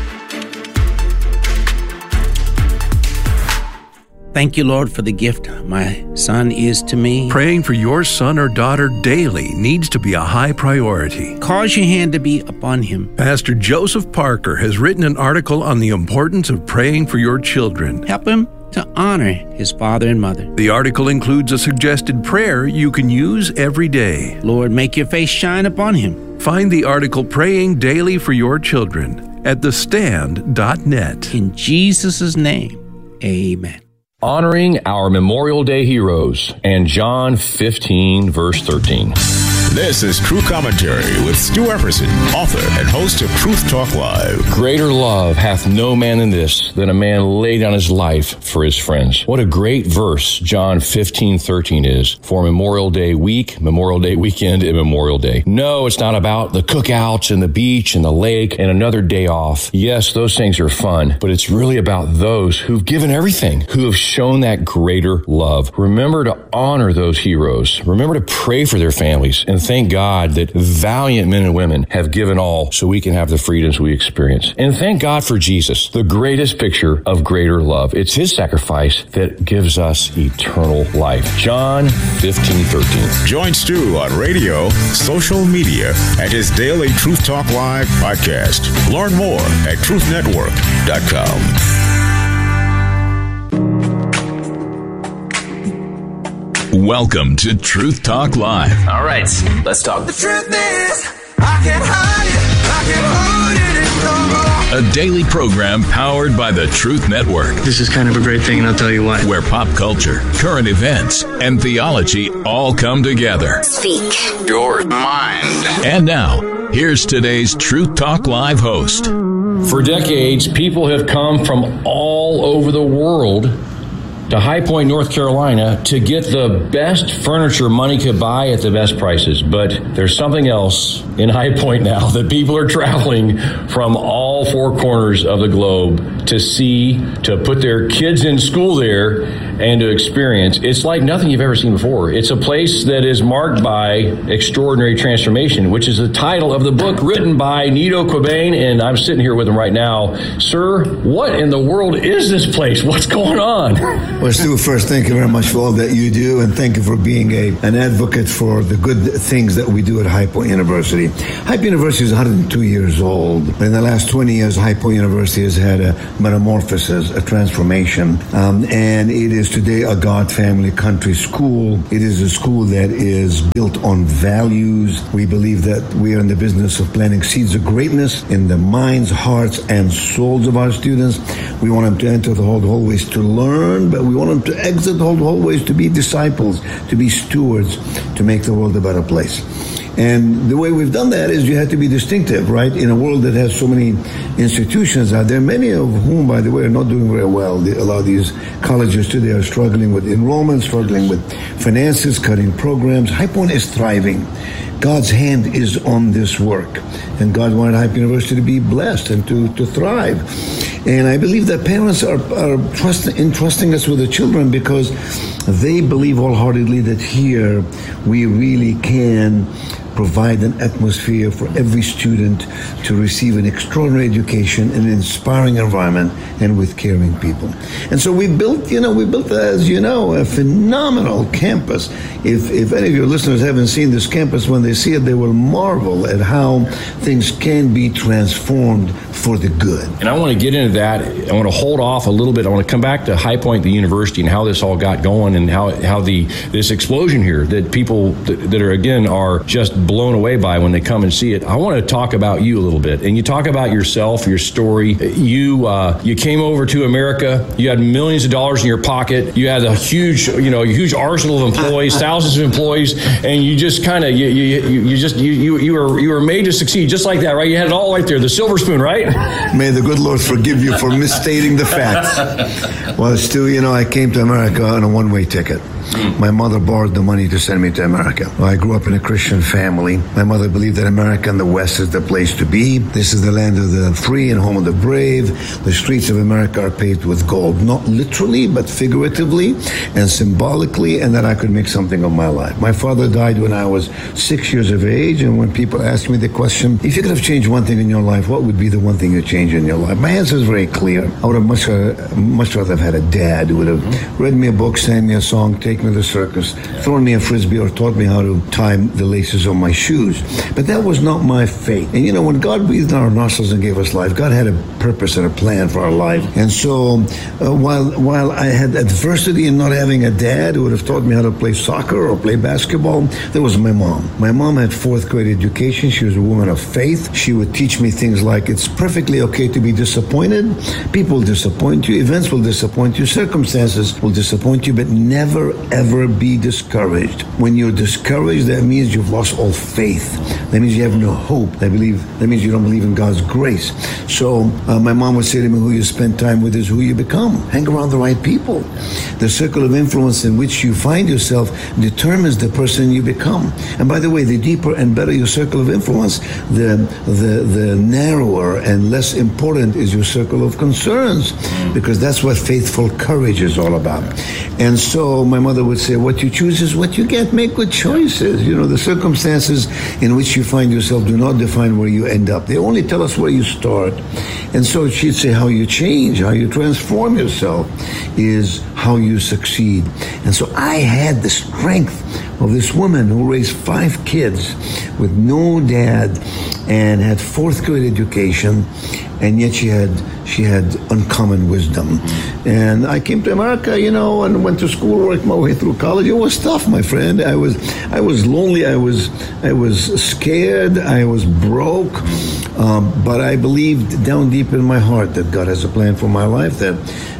Speaker 10: Thank you, Lord, for the gift my son is to me.
Speaker 5: Praying for your son or daughter daily needs to be a high priority.
Speaker 10: Cause your hand to be upon him.
Speaker 5: Pastor Joseph Parker has written an article on the importance of praying for your children.
Speaker 10: Help him to honor his father and mother.
Speaker 5: The article includes a suggested prayer you can use every day.
Speaker 10: Lord, make your face shine upon him.
Speaker 5: Find the article Praying Daily for Your Children at the stand dot net.
Speaker 10: In Jesus' name, amen.
Speaker 11: Honoring our Memorial Day heroes and John fifteen, verse thirteen.
Speaker 12: This is True Commentary with Stu Epperson, author and host of Truth Talk Live.
Speaker 11: Greater love hath no man than this, than a man lay down his life for his friends. What a great verse John fifteen thirteen is for Memorial Day week, Memorial Day weekend, and Memorial Day. No, it's not about the cookouts and the beach and the lake and another day off. Yes, those things are fun, but it's really about those who've given everything, who have shown that greater love. Remember to honor those heroes. Remember to pray for their families, and thank God that valiant men and women have given all so we can have the freedoms we experience. And thank God for Jesus, the greatest picture of greater love. It's his sacrifice that gives us eternal life. John fifteen thirteen.
Speaker 12: Join Stu on radio, social media, and his daily Truth Talk Live podcast. Learn more at truth network dot com.
Speaker 13: Welcome to Truth Talk Live.
Speaker 14: All right, let's talk.
Speaker 15: The truth is, I can't hide it, I can't hold it anymore.
Speaker 13: A daily program powered by the Truth Network.
Speaker 16: This is kind of a great thing, and I'll tell you why.
Speaker 13: Where pop culture, current events, and theology all come together.
Speaker 15: Speak your mind.
Speaker 13: And now, here's today's Truth Talk Live host.
Speaker 11: For decades, people have come from all over the world to High Point, North Carolina, to get the best furniture money could buy at the best prices. But there's something else in High Point now that people are traveling from all four corners of the globe to see, to put their kids in school there and to experience, it's like nothing you've ever seen before. It's a place that is marked by extraordinary transformation, which is the title of the book written by Nido Qubein, and I'm sitting here with him right now. Sir, what in the world is this place? What's going on?
Speaker 14: Well, Stu, first, thank you very much for all that you do, and thank you for being a an advocate for the good things that we do at High Point University. High Point University is one hundred two years old. In the last twenty years, High Point University has had a metamorphosis, a transformation, um, and it is today a God Family Country school. It is a school that is built on values. We believe that we are in the business of planting seeds of greatness in the minds, hearts, and souls of our students. We want them to enter the hallways to learn, but we want them to exit the hallways to be disciples, to be stewards, to make the world a better place. And the way we've done that is you have to be distinctive, right? In a world that has so many institutions out there, many of whom, by the way, are not doing very well. The, a lot of these colleges today are struggling with enrollment, struggling with finances, cutting programs. High Point is thriving. God's hand is on this work. And God wanted High Point University to be blessed and to, to thrive. And I believe that parents are, are trust, entrusting us with the children because they believe wholeheartedly that here we really can provide an atmosphere for every student to receive an extraordinary education in an inspiring environment and with caring people. And so we built, you know, we built, as you know, a phenomenal campus. If, if any of your listeners haven't seen this campus, when they see it, they will marvel at how things can be transformed for the good.
Speaker 11: And I want to get into that. I want to hold off a little bit. I want to come back to High Point, the university, and how this all got going, and how how the this explosion here that people that, that are again are just blown away by when they come and see it. I want to talk about you a little bit, and you talk about yourself, your story. You uh, you came over to America. You had millions of dollars in your pocket. You had a huge you know a huge arsenal of employees, thousands of employees, and you just kind of you, you you just you you you were you were made to succeed just like that, right? You had it all right there, the silver spoon, right?
Speaker 14: May the good Lord forgive you for misstating the facts. Well, Stu, you know, I came to America on a one-way ticket. My mother borrowed the money to send me to America. Well, I grew up in a Christian family. My mother believed that America and the West is the place to be. This is the land of the free and home of the brave. The streets of America are paved with gold, not literally, but figuratively and symbolically, and that I could make something of my life. My father died when I was six years of age, and when people asked me the question, if you could have changed one thing in your life, what would be the one thing you change in your life? My answer is very clear. I would have much, uh, much rather have had a dad who would have read me a book, sang me a song, taken me to the circus, thrown me a frisbee, or taught me how to tie the laces on my shoes. But that was not my fate. And you know, when God breathed in our nostrils and gave us life, God had a purpose and a plan for our life. And so uh, while while I had adversity in not having a dad who would have taught me how to play soccer or play basketball, there was my mom. My mom had fourth grade education. She was a woman of faith. She would teach me things like it's perfectly okay to be disappointed. People will disappoint you. Events will disappoint you. Circumstances will disappoint you, but never, ever be discouraged. When you're discouraged, that means you've lost all faith. That means you have no hope. That believe that means you don't believe in God's grace. So uh, my mom would say to me, who you spend time with is who you become. Hang around the right people. The circle of influence in which you find yourself determines the person you become. And by the way, the deeper and better your circle of influence, the the the narrower and less important is your circle of concerns, because that's what faithful courage is all about. And so my mother would say, what you choose is what you get. Make good choices. You know, the circumstances in which you find yourself do not define where you end up. They only tell us where you start. And so she'd say how you change, how you transform yourself is how you succeed. And so I had the strength of this woman who raised five kids with no dad and had fourth grade education, and yet she had she had uncommon wisdom. And I came to America, you know, and went to school, worked my way through college. It was tough, my friend. I was I was lonely. I was I was scared. I was broke. Um, but I believed down deep in my heart that God has a plan for my life, that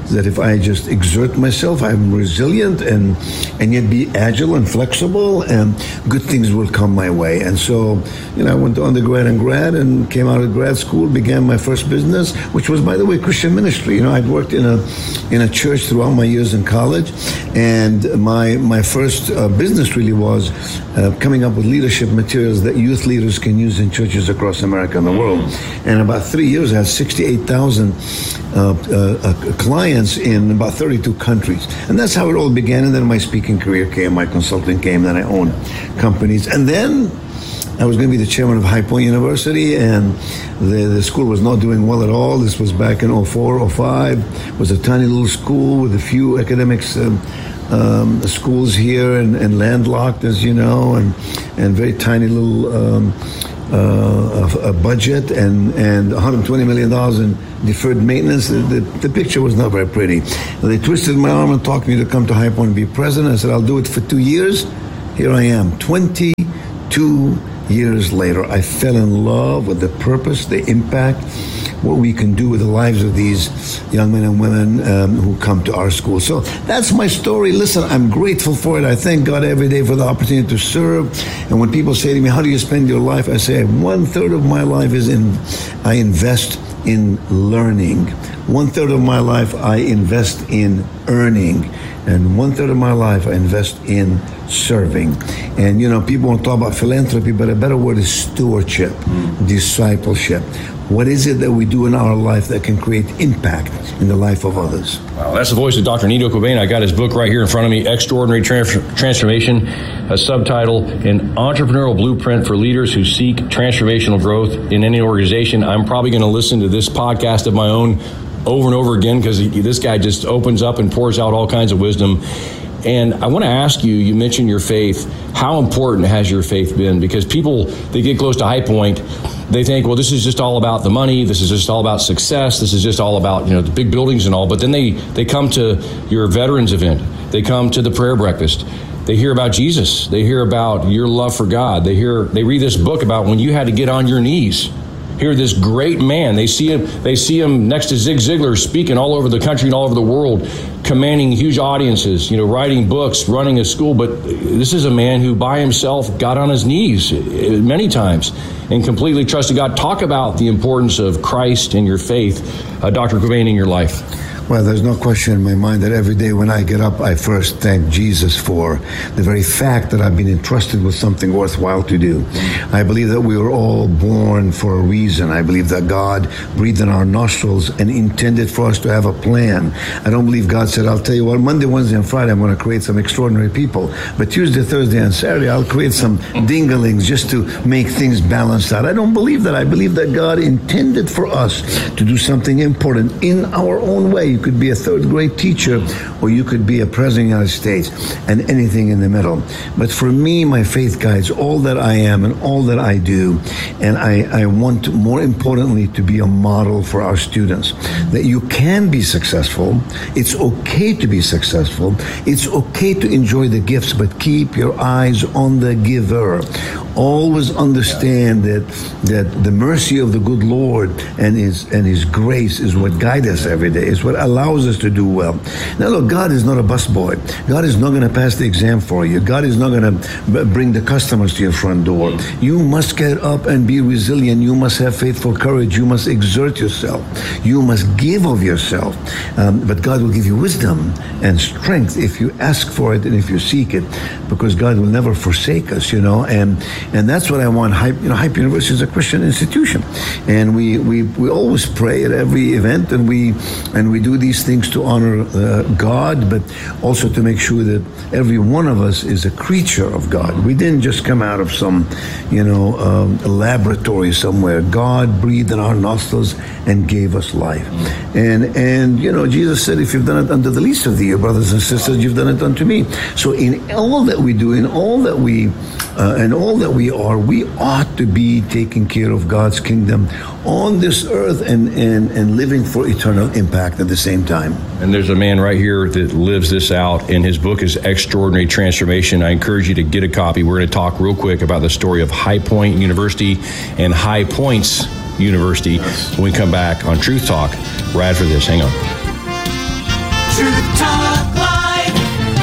Speaker 14: that if I just exert myself, I'm resilient and and yet be agile and flexible, and good things will come my way. And so, you know, I went to undergrad and grad and came out of grad school, began my first business, which was, by the way, Christian ministry. You know, I'd worked in a in a church throughout my years in college, and my my first uh, business really was uh, coming up with leadership materials that youth leaders can use in churches across America and the world. And in about three years, I had sixty-eight thousand uh, uh, uh, clients in about thirty-two countries. And that's how it all began. And then my speaking career came, my consulting came, then I owned companies. And then I was going to be the chairman of High Point University, and the, the school was not doing well at all. This was back in oh four, oh five. It was a tiny little school with a few academics um, um, schools here, and, and landlocked, as you know, and and very tiny little um, uh, a, a budget, and, and one hundred twenty million dollars in deferred maintenance. The, the, the picture was not very pretty. They twisted my arm and talked me to come to High Point and be president. I said, I'll do it for two years. Here I am, twenty-two years later. I fell in love with the purpose, the impact, what we can do with the lives of these young men and women um, who come to our school. So that's my story. Listen, I'm grateful for it. I thank God every day for the opportunity to serve. And when people say to me, how do you spend your life? I say, one third of my life is in, I invest in learning. One third of my life I invest in earning. And one third of my life I invest in serving. And, you know, people want to talk about philanthropy, but a better word is stewardship, mm. discipleship. What is it that we do in our life that can create impact in the life of others?
Speaker 11: Wow, that's the voice of Doctor Nito Cobain. I got his book right here in front of me, Extraordinary Trans- Transformation, a subtitle, An Entrepreneurial Blueprint for Leaders Who Seek Transformational Growth in Any Organization. I'm probably going to listen to this podcast of my own over and over again, because this guy just opens up and pours out all kinds of wisdom. And I want to ask you, you mentioned your faith. How important has your faith been? Because people, they get close to High Point, they think, well, this is just all about the money. This is just all about success. This is just all about, you know, the big buildings and all. But then they, they come to your veterans event. They come to the prayer breakfast. They hear about Jesus. They hear about your love for God. They hear, they read this book about when you had to get on your knees. Hear this great man. They see him. They see him next to Zig Ziglar, speaking all over the country and all over the world, commanding huge audiences. You know, writing books, running a school. But this is a man who, by himself, got on his knees many times and completely trusted God. Talk about the importance of Christ and your faith, uh, Doctor Cobain, in your life.
Speaker 14: Well, there's no question in my mind that every day when I get up, I first thank Jesus for the very fact that I've been entrusted with something worthwhile to do. I believe that we were all born for a reason. I believe that God breathed in our nostrils and intended for us to have a plan. I don't believe God said, I'll tell you what, Monday, Wednesday, and Friday, I'm going to create some extraordinary people. But Tuesday, Thursday, and Saturday, I'll create some dinglings just to make things balanced out. I don't believe that. I believe that God intended for us to do something important in our own way. You could be a third grade teacher, or you could be a president of the United States, and anything in the middle. But for me, my faith guides all that I am and all that I do. And I, I want, more importantly, to be a model for our students. That you can be successful. It's okay to be successful. It's okay to enjoy the gifts, but keep your eyes on the giver. Always understand that that the mercy of the good Lord and his and his grace is what guides us every day. It's what allows us to do well. Now look, God is not a busboy. God is not going to pass the exam for you. God is not going to bring the customers to your front door. You must get up and be resilient. You must have faithful courage. You must exert yourself. You must give of yourself. Um, but God will give you wisdom and strength if you ask for it and if you seek it, because God will never forsake us, you know, and And that's what I want. Hype, you know, Hype University is a Christian institution, and we, we, we always pray at every event, and we and we do these things to honor uh, God, but also to make sure that every one of us is a creature of God. We didn't just come out of some, you know, um, laboratory somewhere. God breathed in our nostrils and gave us life, and and you know, Jesus said, "If you've done it unto the least of thee, your brothers and sisters, you've done it unto me." So in all that we do, in all that we, uh, and all that we are, we ought to be taking care of God's kingdom on this earth and, and, and living for eternal impact at the same time.
Speaker 11: And there's a man right here that lives this out, and his book is Extraordinary Transformation. I encourage you to get a copy. We're going to talk real quick about the story of High Point University and High Points University when we come back on Truth Talk right after this. Hang on.
Speaker 15: Truth Talk Live.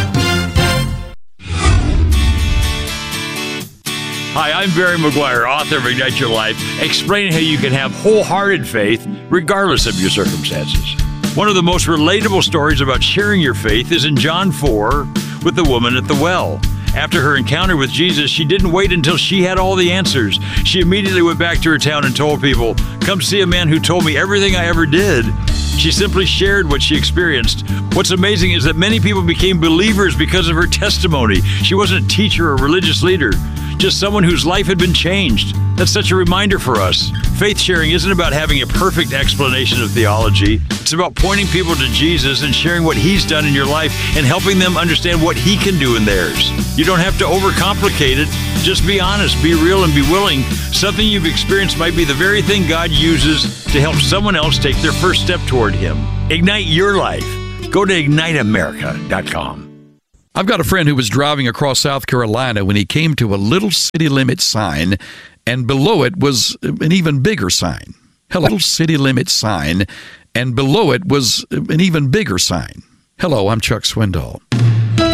Speaker 17: Hi, I'm Barry McGuire, author of Ignite Your Life, explaining how you can have wholehearted faith regardless of your circumstances. One of the most relatable stories about sharing your faith is in John four with the woman at the well. After her encounter with Jesus, she didn't wait until she had all the answers. She immediately went back to her town and told people, "Come see a man who told me everything I ever did." She simply shared what she experienced. What's amazing is that many people became believers because of her testimony. She wasn't a teacher or religious leader, just someone whose life had been changed. That's such a reminder for us. Faith sharing isn't about having a perfect explanation of theology. It's about pointing people to Jesus and sharing what He's done in your life and helping them understand what He can do in theirs. You don't have to overcomplicate it. Just be honest, be real, and be willing. Something you've experienced might be the very thing God uses to help someone else take their first step toward Him. Ignite your life. Go to ignite america dot com.
Speaker 18: I've got a friend who was driving across South Carolina when he came to a little city limit sign, and below it was an even bigger sign. Hello, city limit sign, and below it was an even bigger sign. Hello, I'm Chuck Swindoll.